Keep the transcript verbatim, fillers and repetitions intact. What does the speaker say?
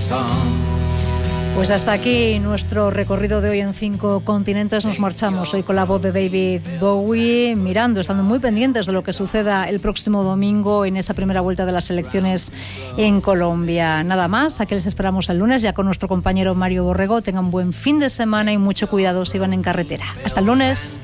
Pues hasta aquí nuestro recorrido de hoy en cinco continentes. Nos marchamos hoy con la voz de David Bowie, mirando, estando muy pendientes de lo que suceda el próximo domingo en esa primera vuelta de las elecciones en Colombia. Nada más, aquí les esperamos el lunes ya con nuestro compañero Mario Borrego. Tengan buen fin de semana y mucho cuidado si van en carretera. Hasta el lunes.